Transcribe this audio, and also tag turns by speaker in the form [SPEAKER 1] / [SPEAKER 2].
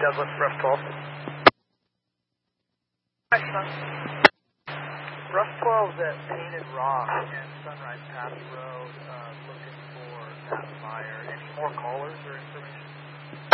[SPEAKER 1] Douglas, rough 12.
[SPEAKER 2] Hi, son.
[SPEAKER 1] Rough 12's at Painted Rock and Sunrise Pass Road, looking for that fire. Any more callers or information?